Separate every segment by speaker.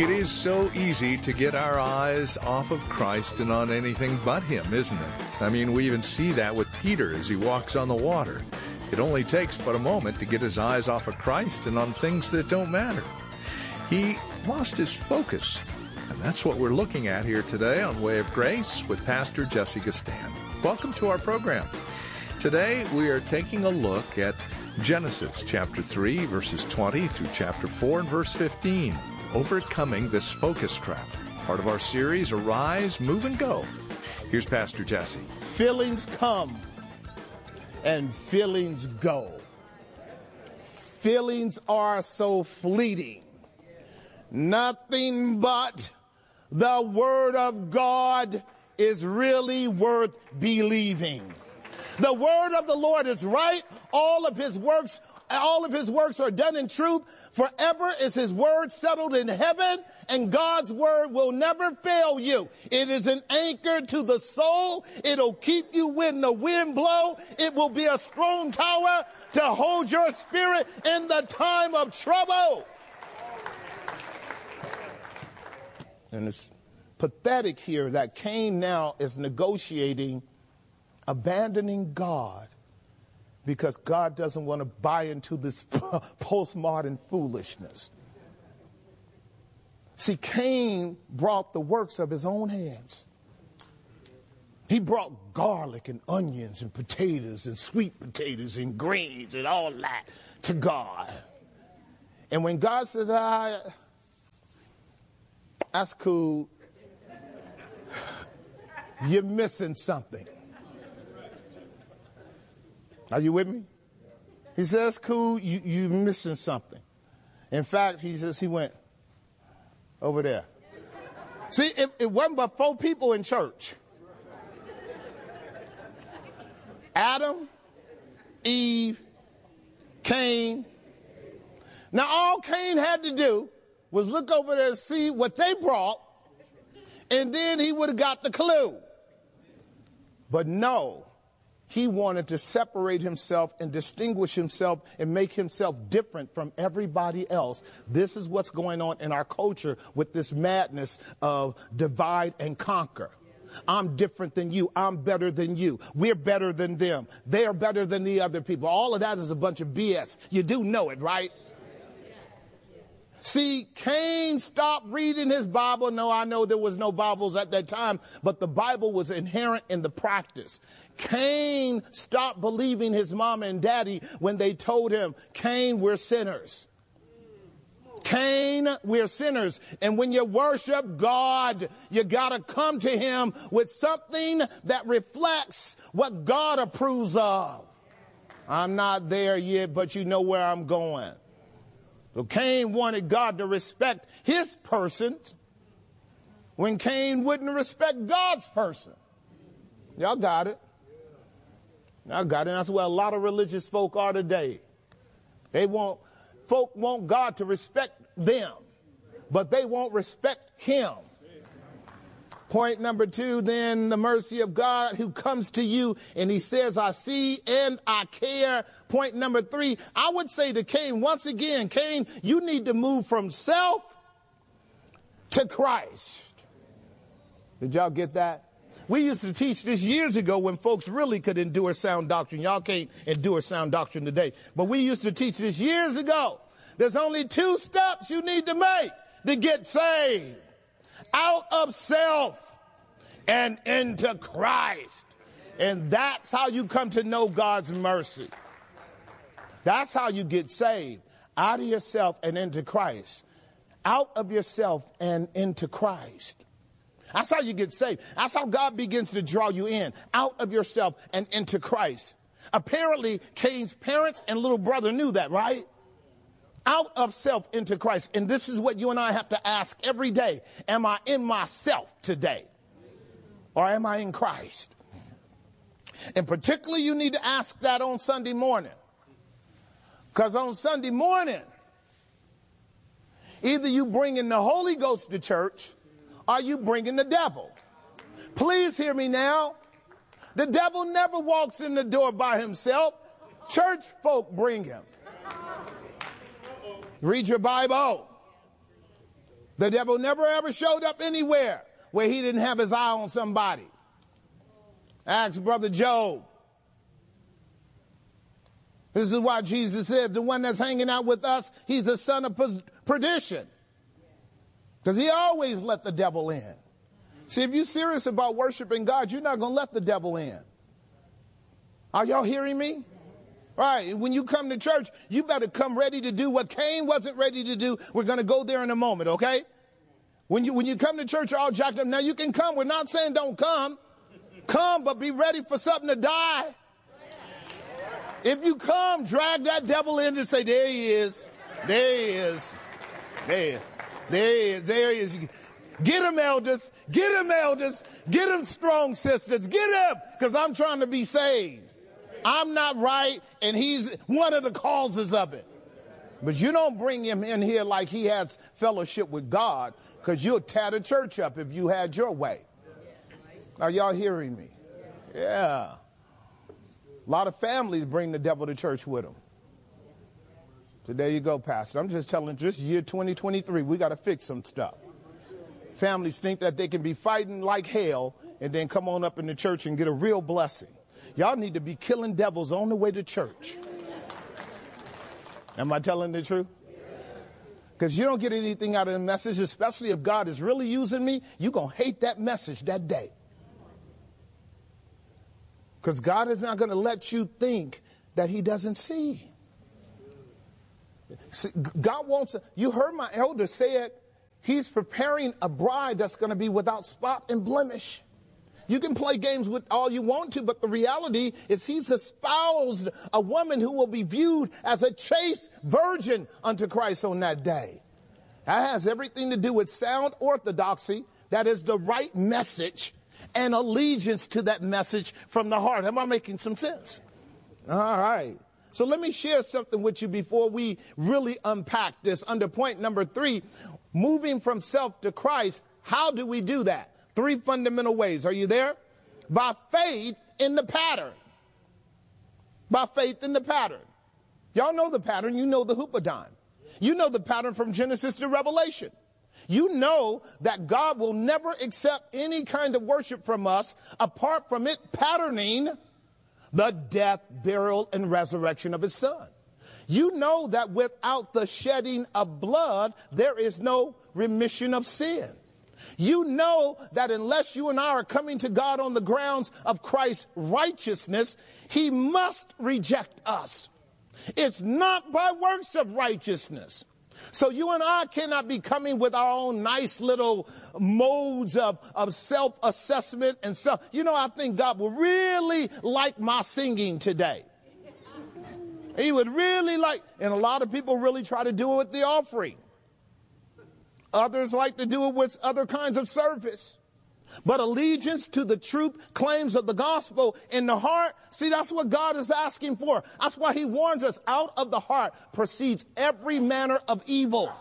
Speaker 1: It is so easy to get our eyes off of Christ and on anything but Him, isn't it? I mean, we even see that with Peter as he walks on the water. It only takes but a moment to get his eyes off of Christ and on things that don't matter. He lost his focus. And that's what we're looking at here today on Way of Grace with Pastor Jesse Gistand. Welcome to our program. Today we are taking a look at Genesis chapter 3, verses 20 through chapter 4 and verse 15. Overcoming this focus trap. Part of our series, Arise, Move, and Go. Here's Pastor Jesse.
Speaker 2: Feelings come and feelings go. Feelings are so fleeting. Nothing but the Word of God is really worth believing. The Word of the Lord is right. All of His works are done in truth. Forever is His word settled in heaven, and God's word will never fail you. It is an anchor to the soul. It'll keep you when the wind blows. It will be a strong tower to hold your spirit in the time of trouble. And it's pathetic here that Cain now is negotiating abandoning God, because God doesn't want to buy into this postmodern foolishness. See, Cain brought the works of his own hands. He brought garlic and onions and potatoes and sweet potatoes and greens and all that to God. And when God says, that's cool, you're missing something. Are you with me? He says, cool, you're missing something. In fact, he went over there. See, it wasn't but 4 people in church. Adam, Eve, Cain. Now, all Cain had to do was look over there and see what they brought, and then he would have got the clue. But no. He wanted to separate himself and distinguish himself and make himself different from everybody else. This is what's going on in our culture with this madness of divide and conquer. I'm different than you. I'm better than you. We're better than them. They're better than the other people. All of that is a bunch of BS. You do know it, right? See, Cain stopped reading his Bible. No, I know there was no Bibles at that time, but the Bible was inherent in the practice. Cain stopped believing his mom and daddy when they told him, Cain, we're sinners. Cain, we're sinners. And when you worship God, you got to come to Him with something that reflects what God approves of. I'm not there yet, but you know where I'm going. So Cain wanted God to respect his person when Cain wouldn't respect God's person. Y'all got it. Y'all got it. That's where a lot of religious folk are today. Folk want God to respect them, but they won't respect Him. Point number 2, then, the mercy of God who comes to you and He says, I see and I care. Point number 3, I would say to Cain, once again, Cain, you need to move from self to Christ. Did y'all get that? We used to teach this years ago when folks really could endure sound doctrine. Y'all can't endure sound doctrine today. But we used to teach this years ago. There's only 2 steps you need to make to get saved. Out of self and into Christ. And that's how you come to know God's mercy. That's how you get saved. Out of yourself and into Christ. Out of yourself and into Christ. That's how you get saved. That's how God begins to draw you in. Out of yourself and into Christ. Apparently, Cain's parents and little brother knew that, right? Out of self into Christ. And this is what you and I have to ask every day. Am I in myself today? Or am I in Christ? And particularly you need to ask that on Sunday morning. Because on Sunday morning, either you bringing the Holy Ghost to church or you bringing the devil. Please hear me now. The devil never walks in the door by himself. Church folk bring him. Read your Bible. The devil never ever showed up anywhere where he didn't have his eye on somebody. Ask Brother Job. This is why Jesus said the one that's hanging out with us, he's a son of perdition. Because he always let the devil in. See, if you're serious about worshiping God, you're not going to let the devil in. Are y'all hearing me? Right. When you come to church, you better come ready to do what Cain wasn't ready to do. We're going to go there in a moment, okay? When you come to church, all jacked up. Now, you can come. We're not saying don't come. Come, but be ready for something to die. If you come, drag that devil in and say, there he is. There he is. There he is. There he is. Get him, elders. Get him, elders. Get him, strong sisters. Get him, because I'm trying to be saved. I'm not right, and he's one of the causes of it. But you don't bring him in here like he has fellowship with God, because you'll tear the church up if you had your way. Are y'all hearing me? Yeah. A lot of families bring the devil to church with them. So there you go, Pastor. I'm just telling you, this year 2023, we got to fix some stuff. Families think that they can be fighting like hell and then come on up in the church and get a real blessing. Y'all need to be killing devils on the way to church. Am I telling the truth? Because you don't get anything out of the message, especially if God is really using me, you're going to hate that message that day. Because God is not going to let you think that he doesn't see. God wants, you heard my elder say it, he's preparing a bride that's going to be without spot and blemish. You can play games with all you want to, but the reality is he's espoused a woman who will be viewed as a chaste virgin unto Christ on that day. That has everything to do with sound orthodoxy. That is the right message and allegiance to that message from the heart. Am I making some sense? All right. So let me share something with you before we really unpack this. Under point number 3, moving from self to Christ. How do we do that? 3 fundamental ways. Are you there? By faith in the pattern. By faith in the pattern. Y'all know the pattern. You know the Huppadime. You know the pattern from Genesis to Revelation. You know that God will never accept any kind of worship from us apart from it patterning the death, burial, and resurrection of his son. You know that without the shedding of blood, there is no remission of sin. You know that unless you and I are coming to God on the grounds of Christ's righteousness, he must reject us. It's not by works of righteousness. So you and I cannot be coming with our own nice little modes of self-assessment and self. You know, I think God would really like my singing today. He would really like, and a lot of people really try to do it with the offering. Others like to do it with other kinds of service. But allegiance to the truth, claims of the gospel in the heart, see, that's what God is asking for. That's why he warns us, out of the heart proceeds every manner of evil.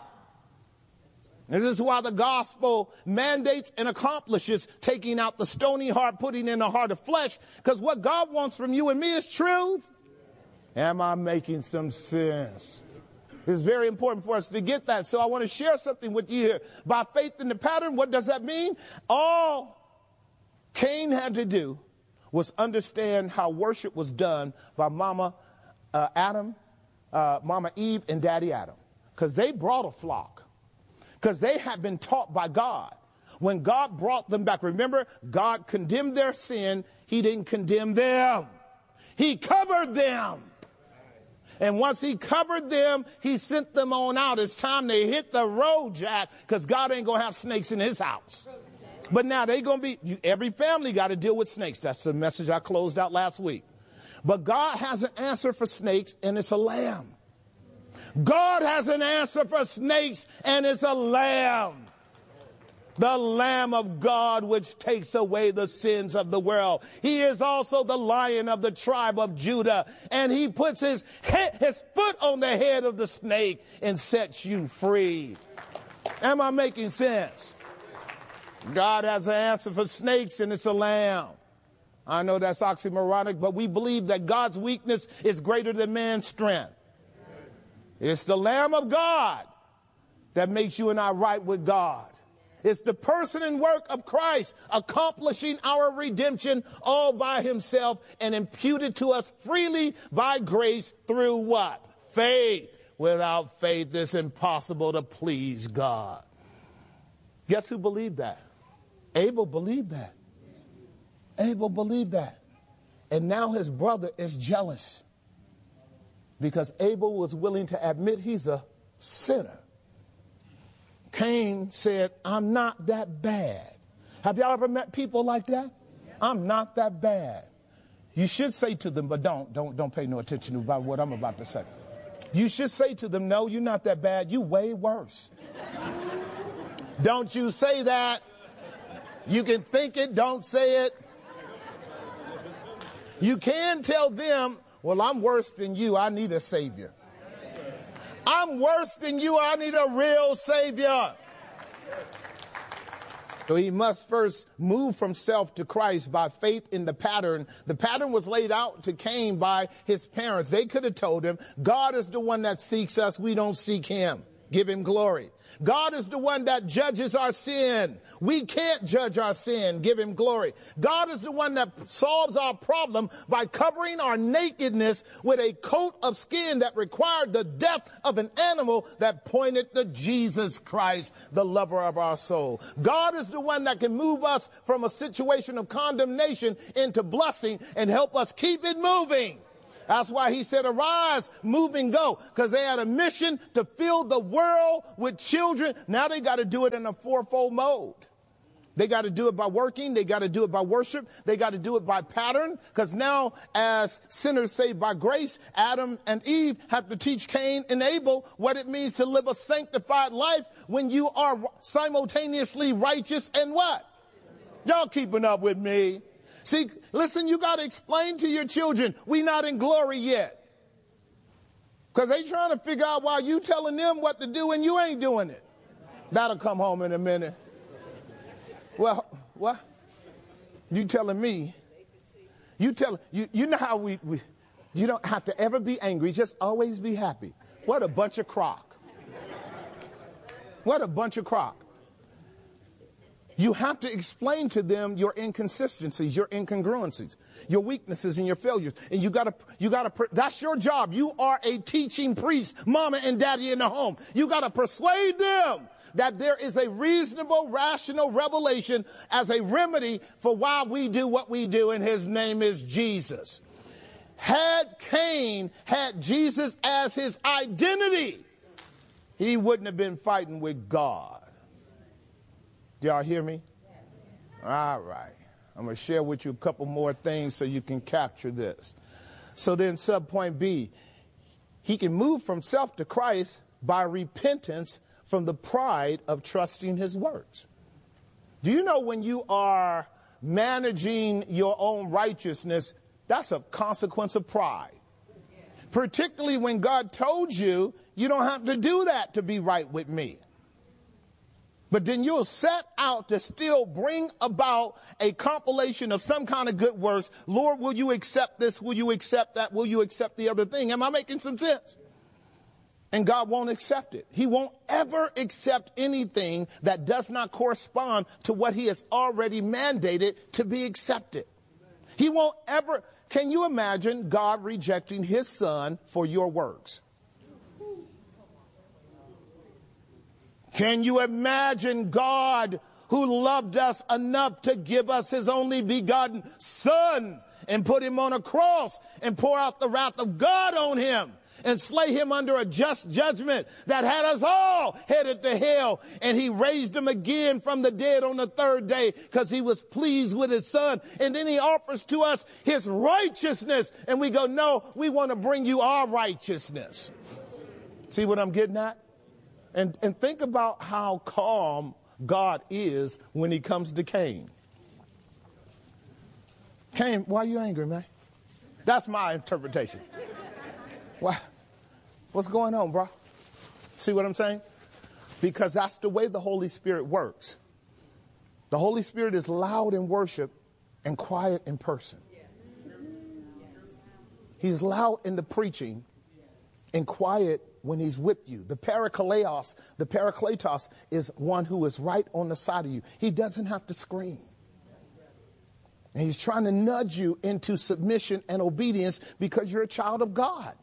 Speaker 2: And this is why the gospel mandates and accomplishes taking out the stony heart, putting in a heart of flesh, because what God wants from you and me is truth. Am I making some sense? It's very important for us to get that. So I want to share something with you here. By faith in the pattern, what does that mean? All Cain had to do was understand how worship was done by Mama Eve and Daddy Adam. Because they brought a flock. Because they had been taught by God. When God brought them back, remember, God condemned their sin. He didn't condemn them. He covered them. And once he covered them, he sent them on out. It's time they hit the road, Jack, because God ain't going to have snakes in his house. But now they're going to be, every family got to deal with snakes. That's the message I closed out last week. But God has an answer for snakes, and it's a lamb. God has an answer for snakes, and it's a lamb. The Lamb of God, which takes away the sins of the world. He is also the Lion of the tribe of Judah. And he puts his foot on the head of the snake and sets you free. Am I making sense? God has an answer for snakes, and it's a lamb. I know that's oxymoronic, but we believe that God's weakness is greater than man's strength. It's the Lamb of God that makes you and I right with God. It's the person and work of Christ accomplishing our redemption all by himself and imputed to us freely by grace through what? Faith. Without faith, it's impossible to please God. Guess who believed that? Abel believed that. Abel believed that. And now his brother is jealous because Abel was willing to admit he's a sinner. Cain said, I'm not that bad. Have y'all ever met people like that? I'm not that bad. You should say to them, but don't pay no attention about what I'm about to say. You should say to them, no, you're not that bad. You way worse. Don't you say that. You can think it, don't say it. You can tell them, well, I'm worse than you. I need a savior. I'm worse than you. I need a real savior. So he must first move from self to Christ by faith in the pattern. The pattern was laid out to Cain by his parents. They could have told him, God is the one that seeks us. We don't seek him. Give him glory. God is the one that judges our sin. We can't judge our sin. Give him glory. God is the one that solves our problem by covering our nakedness with a coat of skin that required the death of an animal that pointed to Jesus Christ, the lover of our soul. God is the one that can move us from a situation of condemnation into blessing and help us keep it moving. That's why he said, arise, move and go, because they had a mission to fill the world with children. Now they got to do it in a fourfold mode. They got to do it by working. They got to do it by worship. They got to do it by pattern, because now as sinners saved by grace, Adam and Eve have to teach Cain and Abel what it means to live a sanctified life when you are simultaneously righteous and what? Y'all keeping up with me? See, listen, you got to explain to your children, we not in glory yet. Because they trying to figure out why you telling them what to do and you ain't doing it. That'll come home in a minute. Well, what? You telling me? You know how we you don't have to ever be angry, just always be happy. What a bunch of crock. What a bunch of crock. You have to explain to them your inconsistencies, your incongruencies, your weaknesses and your failures. And you gotta, that's your job. You are a teaching priest, mama and daddy in the home. You gotta persuade them that there is a reasonable, rational revelation as a remedy for why we do what we do, and his name is Jesus. Had Cain had Jesus as his identity, he wouldn't have been fighting with God. Do y'all hear me? All right. I'm going to share with you a couple more things so you can capture this. So then subpoint B, he can move from self to Christ by repentance from the pride of trusting his works. Do you know when you are managing your own righteousness, that's a consequence of pride. Particularly when God told you, you don't have to do that to be right with me. But then you'll set out to still bring about a compilation of some kind of good works. Lord, will you accept this? Will you accept that? Will you accept the other thing? Am I making some sense? And God won't accept it. He won't ever accept anything that does not correspond to what he has already mandated to be accepted. He won't ever. Can you imagine God rejecting his son for your works? Can you imagine God who loved us enough to give us his only begotten son and put him on a cross and pour out the wrath of God on him and slay him under a just judgment that had us all headed to hell? And he raised him again from the dead on the third day because he was pleased with his son. And then he offers to us his righteousness. And we go, no, we want to bring you our righteousness. See what I'm getting at? And think about how calm God is when he comes to Cain. Cain, why are you angry, man? That's my interpretation. Why? What's going on, bro? See what I'm saying? Because that's the way the Holy Spirit works. The Holy Spirit is loud in worship and quiet in person. He's loud in the preaching and quiet when he's with you. The parakletos is one who is right on the side of you. He doesn't have to scream. And he's trying to nudge you into submission and obedience because you're a child of God.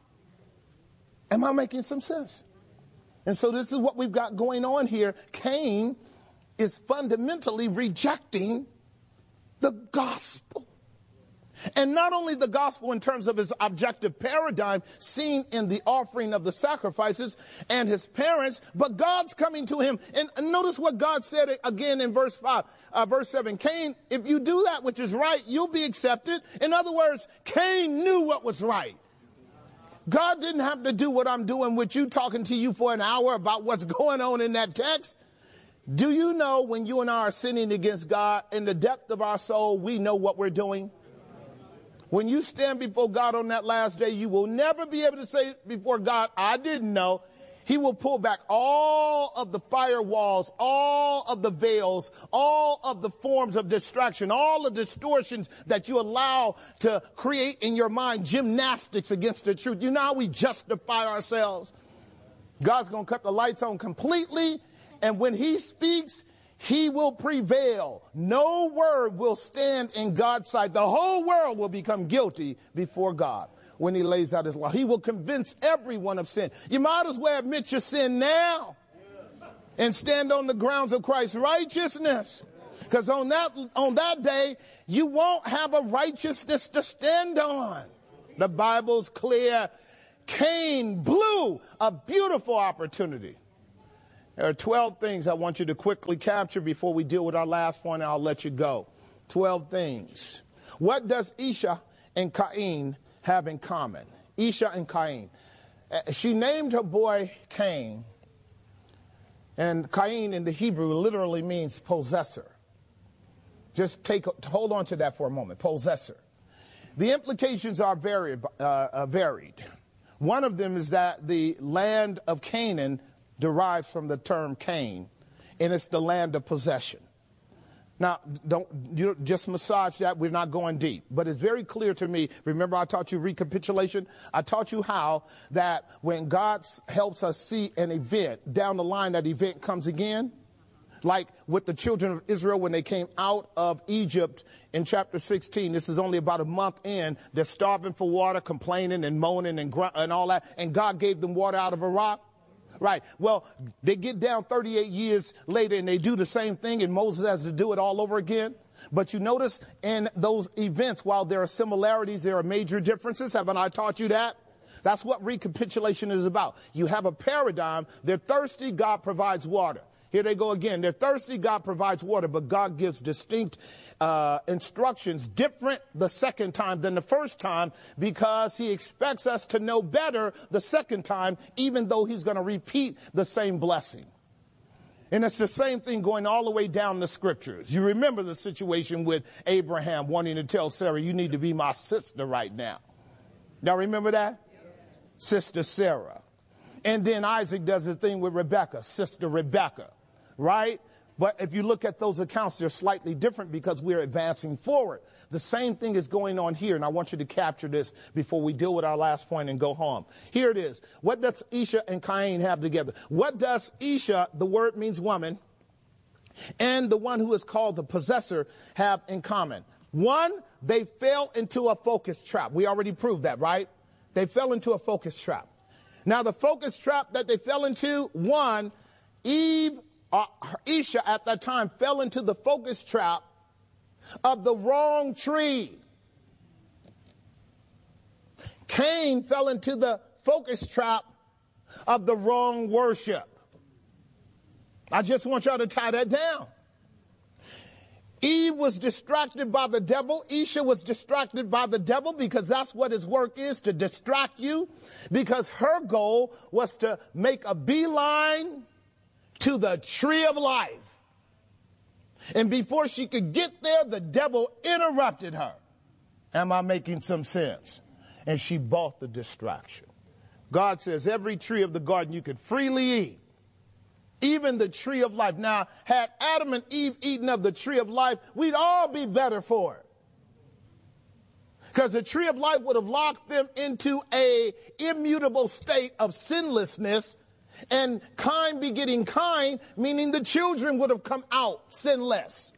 Speaker 2: Am I making some sense? And so this is what we've got going on here. Cain is fundamentally rejecting the gospel. And not only the gospel in terms of his objective paradigm seen in the offering of the sacrifices and his parents, but God's coming to him. And notice what God said again in verse 7. Cain, if you do that which is right, you'll be accepted. In other words, Cain knew what was right. God didn't have to do what I'm doing with you, talking to you for an hour about what's going on in that text. Do you know when you and I are sinning against God, in the depth of our soul, we know what we're doing? When you stand before God on that last day, you will never be able to say before God, I didn't know. He will pull back all of the firewalls, all of the veils, all of the forms of distraction, all the distortions that you allow to create in your mind gymnastics against the truth. You know how we justify ourselves? God's going to cut the lights on completely, and when he speaks, he will prevail. No word will stand in God's sight. The whole world will become guilty before God when he lays out his law. He will convince everyone of sin. You might as well admit your sin now and stand on the grounds of Christ's righteousness. Because on that day, you won't have a righteousness to stand on. The Bible's clear. Cain blew a beautiful opportunity. There are 12 things I want you to quickly capture before we deal with our last point, and I'll let you go. 12 things. What does Isha and Cain have in common? Isha and Cain. She named her boy Cain, and Cain in the Hebrew literally means possessor. Just hold on to that for a moment, possessor. The implications are varied. One of them is that the land of Canaan derives from the term Cain, and it's the land of possession. Now, you just massage that. We're not going deep. But it's very clear to me. Remember, I taught you recapitulation. I taught you how that when God helps us see an event, down the line that event comes again. Like with the children of Israel when they came out of Egypt in chapter 16. This is only about a month in. They're starving for water, complaining and moaning and all that. And God gave them water out of a rock. Right. Well, they get down 38 years later and they do the same thing, and Moses has to do it all over again. But you notice in those events, while there are similarities, there are major differences. Haven't I taught you that? That's what recapitulation is about. You have a paradigm. They're thirsty. God provides water. Here they go again. They're thirsty. God provides water, but God gives distinct instructions, different the second time than the first time, because he expects us to know better the second time, even though he's going to repeat the same blessing. And it's the same thing going all the way down the scriptures. You remember the situation with Abraham wanting to tell Sarah, you need to be my sister right now. Y'all remember that? Sister Sarah. And then Isaac does the thing with Rebekah, Sister Rebekah. Right? But if you look at those accounts, they're slightly different because we're advancing forward. The same thing is going on here, and I want you to capture this before we deal with our last point and go home. Here it is. What does Isha and Cain have together? What does Isha, the word means woman, and the one who is called the possessor have in common? One, they fell into a focus trap. We already proved that, right? They fell into a focus trap. Now, the focus trap that they fell into, one, Isha at that time fell into the focus trap of the wrong tree. Cain fell into the focus trap of the wrong worship. I just want y'all to tie that down. Eve was distracted by the devil. Isha was distracted by the devil because that's what his work is, to distract you, because her goal was to make a beeline to the tree of life. And before she could get there, the devil interrupted her. Am I making some sense? And she bought the distraction. God says every tree of the garden you could freely eat, even the tree of life. Now, had Adam and Eve eaten of the tree of life, we'd all be better for it. Because the tree of life would have locked them into a immutable state of sinlessness, and kind begetting kind, meaning the children would have come out sinless.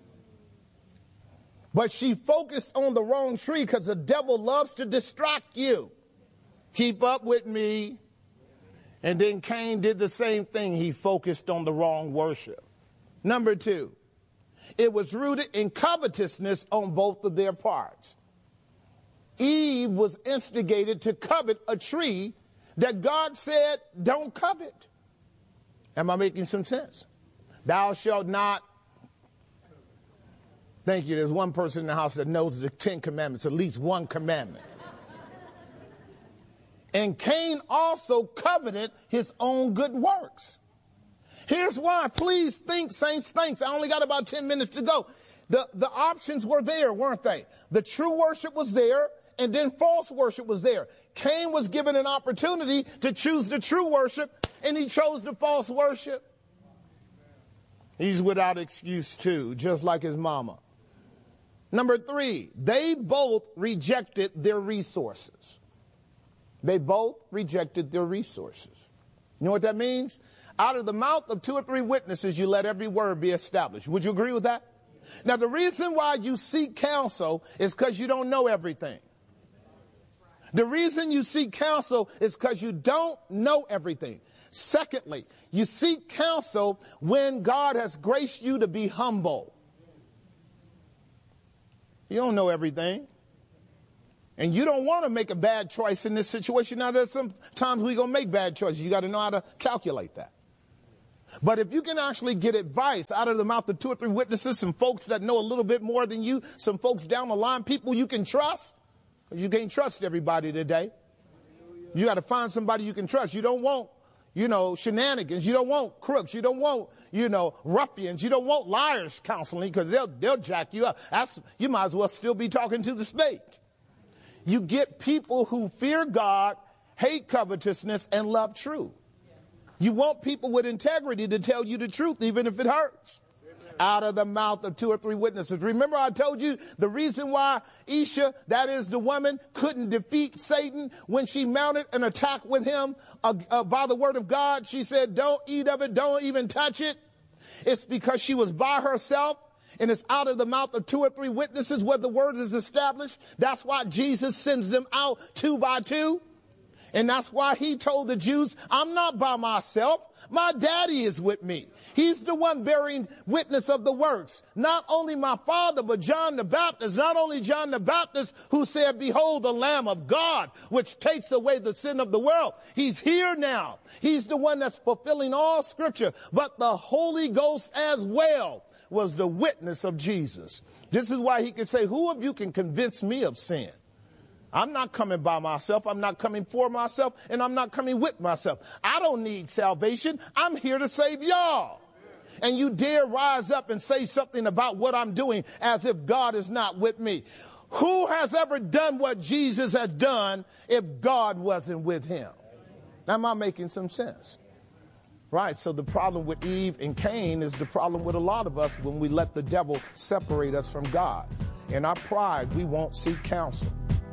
Speaker 2: But she focused on the wrong tree because the devil loves to distract you. Keep up with me. And then Cain did the same thing. He focused on the wrong worship. Number 2, it was rooted in covetousness on both of their parts. Eve was instigated to covet a tree that God said, don't covet. Am I making some sense? Thou shalt not. Thank you. There's one person in the house that knows the 10 commandments, at least one commandment. And Cain also coveted his own good works. Here's why. Please think, saints, thanks. I only got about 10 minutes to go. The options were there, weren't they? The true worship was there, and then false worship was there. Cain was given an opportunity to choose the true worship, and he chose the false worship. He's without excuse too, just like his mama. Number 3, they both rejected their resources. They both rejected their resources. You know what that means? Out of the mouth of 2 or 3 witnesses, you let every word be established. Would you agree with that? Now, the reason why you seek counsel is because you don't know everything. The reason you seek counsel is because you don't know everything. Secondly, you seek counsel when God has graced you to be humble. You don't know everything. And you don't want to make a bad choice in this situation. Now, there's sometimes we're going to make bad choices. You got to know how to calculate that. But if you can actually get advice out of the mouth of 2 or 3 witnesses, some folks that know a little bit more than you, some folks down the line, people you can trust, because you can't trust everybody today. You got to find somebody you can trust. You don't want, shenanigans. You don't want crooks. You don't want, ruffians. You don't want liars counseling, because they'll jack you up. You might as well still be talking to the snake. You get people who fear God, hate covetousness, and love truth. You want people with integrity to tell you the truth, even if it hurts. Out of the mouth of 2 or 3 witnesses. Remember, I told you the reason why Isha, that is the woman, couldn't defeat Satan when she mounted an attack with him by the word of God. She said, don't eat of it, don't even touch it. It's because she was by herself. And it's out of the mouth of 2 or 3 witnesses where the word is established. That's why Jesus sends them out 2 by 2. And that's why he told the Jews, I'm not by myself. My daddy is with me. He's the one bearing witness of the works. Not only my father, but John the Baptist. Not only John the Baptist who said, behold, the Lamb of God, which takes away the sin of the world. He's here now. He's the one that's fulfilling all scripture. But the Holy Ghost as well was the witness of Jesus. This is why he could say, who of you can convince me of sin? I'm not coming by myself. I'm not coming for myself, and I'm not coming with myself. I don't need salvation. I'm here to save y'all. And you dare rise up and say something about what I'm doing as if God is not with me. Who has ever done what Jesus has done if God wasn't with him? Am I making some sense? Right, so the problem with Eve and Cain is the problem with a lot of us when we let the devil separate us from God. In our pride, we won't seek counsel.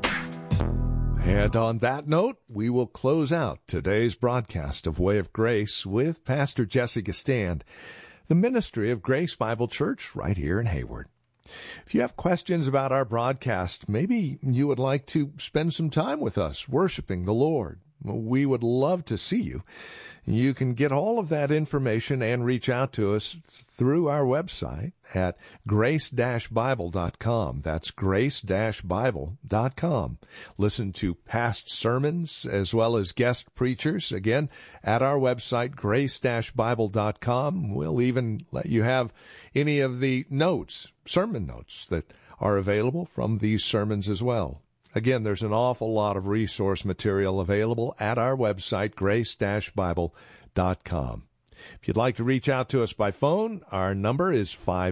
Speaker 1: And on that note, we will close out today's broadcast of Way of Grace with Pastor Jesse Gistand, the ministry of Grace Bible Church right here in Hayward. If you have questions about our broadcast, maybe you would like to spend some time with us worshiping the Lord, we would love to see you. You can get all of that information and reach out to us through our website at grace-bible.com. That's grace-bible.com. Listen to past sermons as well as guest preachers, again, at our website, grace-bible.com. We'll even let you have any of the notes, sermon notes, that are available from these sermons as well. Again, there's an awful lot of resource material available at our website, grace-bible.com. If you'd like to reach out to us by phone, our number is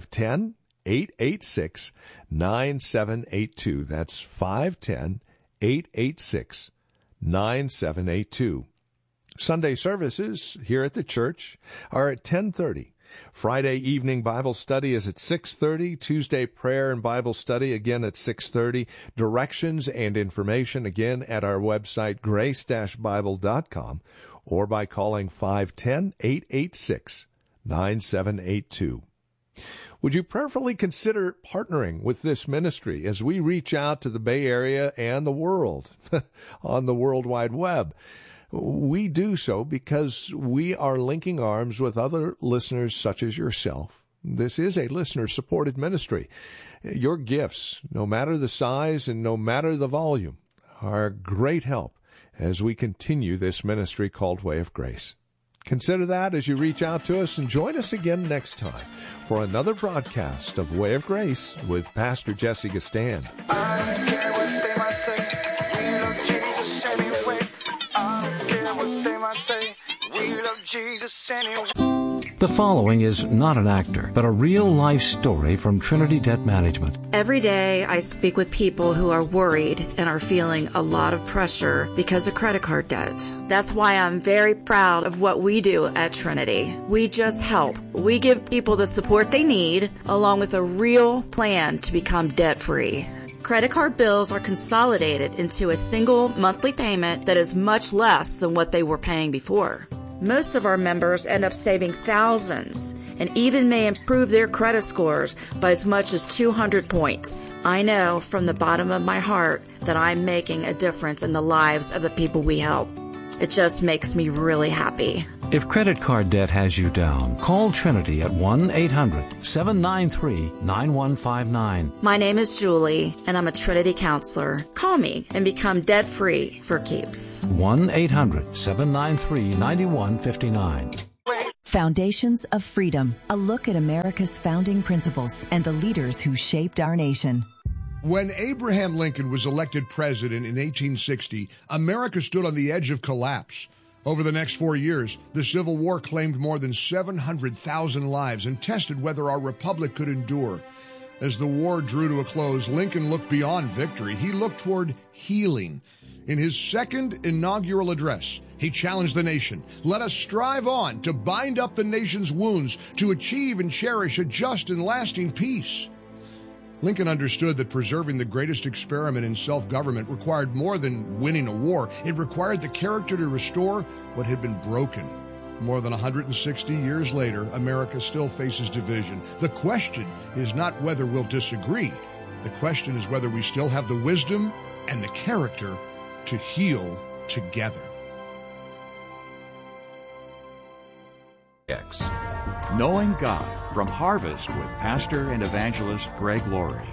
Speaker 1: 510-886-9782. That's 510-886-9782. Sunday services here at the church are at 10:30 Friday evening Bible study is at 6:30. Tuesday prayer and Bible study again at 6:30. Directions and information again at our website, grace-bible.com, or by calling 510-886-9782. Would you prayerfully consider partnering with this ministry as we reach out to the Bay Area and the world on the World Wide Web? We do so because we are linking arms with other listeners such as yourself. This is a listener-supported ministry. Your gifts, no matter the size and no matter the volume, are great help as we continue this ministry called Way of Grace. Consider that as you reach out to us, and join us again next time for another broadcast of Way of Grace with Pastor Jesse Gistand.
Speaker 3: I don't care what they might say, we love Jesus anyway. I don't care what they might say, we love Jesus anyway.
Speaker 4: The following is not an actor, but a real-life story from Trinity Debt Management.
Speaker 5: Every day I speak with people who are worried and are feeling a lot of pressure because of credit card debt. That's why I'm very proud of what we do at Trinity. We just help. We give people the support they need, along with a real plan to become debt-free. Credit card bills are consolidated into a single monthly payment that is much less than what they were paying before. Most of our members end up saving thousands and even may improve their credit scores by as much as 200 points. I know from the bottom of my heart that I'm making a difference in the lives of the people we help. It just makes me really happy.
Speaker 4: If credit card debt has you down, call Trinity at 1-800-793-9159.
Speaker 5: My name is Julie, and I'm a Trinity counselor. Call me and become debt-free for keeps.
Speaker 4: 1-800-793-9159.
Speaker 6: Foundations of Freedom, a look at America's founding principles and the leaders who shaped our nation.
Speaker 7: When Abraham Lincoln was elected president in 1860, America stood on the edge of collapse. Over the next 4 years, the Civil War claimed more than 700,000 lives and tested whether our republic could endure. As the war drew to a close, Lincoln looked beyond victory. He looked toward healing. In his second inaugural address, he challenged the nation. Let us strive on to bind up the nation's wounds, to achieve and cherish a just and lasting peace. Lincoln understood that preserving the greatest experiment in self-government required more than winning a war. It required the character to restore what had been broken. More than 160 years later, America still faces division. The question is not whether we'll disagree. The question is whether we still have the wisdom and the character to heal together.
Speaker 8: Knowing God from Harvest with Pastor and Evangelist Greg Laurie.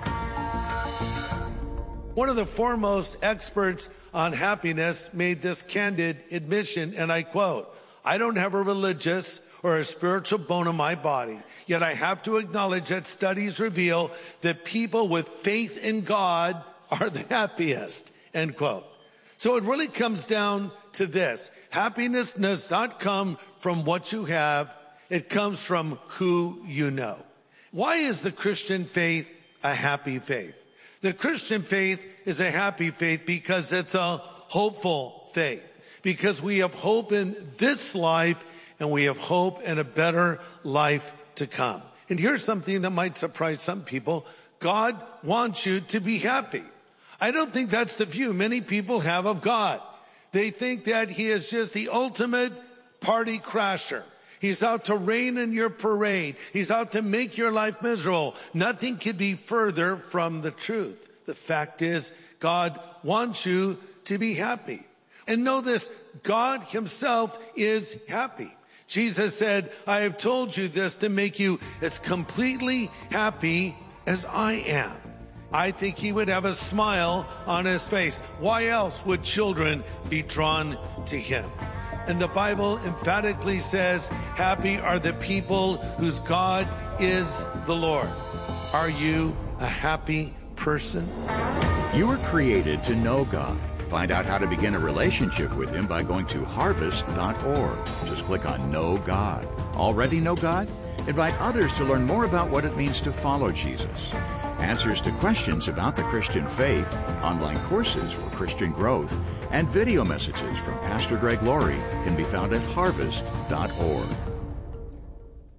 Speaker 9: One of the foremost experts on happiness made this candid admission, and I quote, "I don't have a religious or a spiritual bone in my body, yet I have to acknowledge that studies reveal that people with faith in God are the happiest," end quote. So it really comes down to this. Happiness does not come from what you have. It comes from who you know. Why is the Christian faith a happy faith? The Christian faith is a happy faith because it's a hopeful faith. Because we have hope in this life and we have hope in a better life to come. And here's something that might surprise some people. God wants you to be happy. I don't think that's the view many people have of God. They think that he is just the ultimate party crasher. He's out to rain in your parade. He's out to make your life miserable. Nothing could be further from the truth. The fact is, God wants you to be happy. And know this, God himself is happy. Jesus said, "I have told you this to make you as completely happy as I am." I think he would have a smile on his face. Why else would children be drawn to him? And the Bible emphatically says, happy are the people whose God is the Lord. Are you a happy person?
Speaker 8: You were created to know God. Find out how to begin a relationship with him by going to harvest.org. Just click on Know God. Already know God? Invite others to learn more about what it means to follow Jesus. Answers to questions about the Christian faith, online courses for Christian growth, and video messages from Pastor Greg Laurie can be found at harvest.org.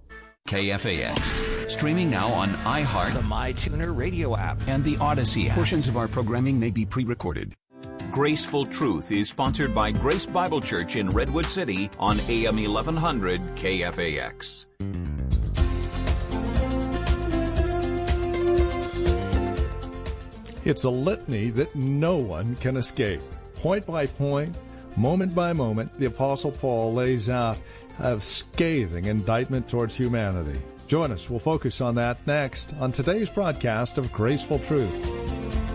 Speaker 10: KFAX. Streaming now on iHeart, the MyTuner radio app, and the Odyssey app. Portions of our programming may be pre-recorded. Graceful Truth is sponsored by Grace Bible Church in Redwood City on AM 1100 KFAX.
Speaker 1: It's a litany that no one can escape. Point by point, moment by moment, the Apostle Paul lays out a scathing indictment towards humanity. Join us. We'll focus on that next on today's broadcast of Graceful Truth.